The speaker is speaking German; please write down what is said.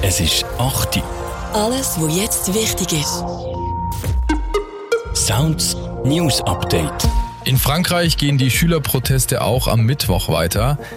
Es ist 8 Uhr. Alles, was jetzt wichtig ist. Sounds News Update. In Frankreich gehen die Schülerproteste auch am Mittwoch weiter.